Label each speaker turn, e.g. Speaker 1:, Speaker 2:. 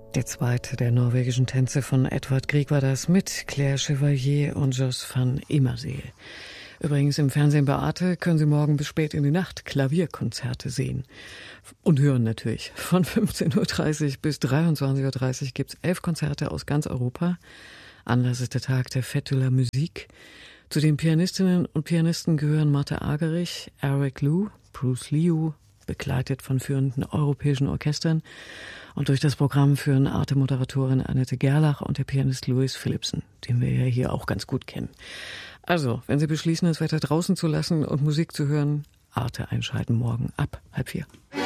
Speaker 1: Der zweite der norwegischen Tänze von Edvard Grieg war das mit Claire Chevalier und Jos van Immerseel. Übrigens im Fernsehen bei Arte können Sie morgen bis spät in die Nacht Klavierkonzerte sehen. Und hören natürlich. Von 15.30 Uhr bis 23.30 Uhr gibt es 11 Konzerte aus ganz Europa. Anlass ist der Tag der Fête de la Musique. Zu den Pianistinnen und Pianisten gehören Martha Argerich, Eric Liu, Bruce Liu, begleitet von führenden europäischen Orchestern. Und durch das Programm führen Arte-Moderatorin Annette Gerlach und der Pianist Louis Philipsen, den wir ja hier auch ganz gut kennen. Also, wenn Sie beschließen, das Wetter draußen zu lassen und Musik zu hören, Arte einschalten morgen ab 3:30.